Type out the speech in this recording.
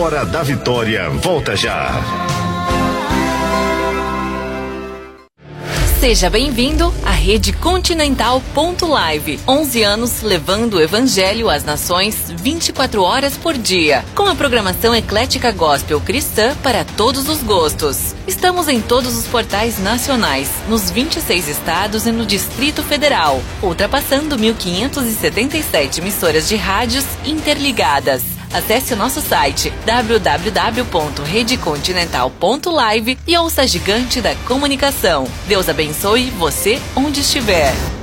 Hora da Vitória volta já. Seja bem-vindo à Rede Continental Live. 11 anos levando o Evangelho às nações 24 horas por dia, com a programação eclética gospel cristã para todos os gostos. Estamos em todos os portais nacionais, nos 26 estados e no Distrito Federal, ultrapassando 1.577 emissoras de rádios interligadas. Acesse o nosso site www.redecontinental.live e ouça a gigante da comunicação. Deus abençoe você onde estiver.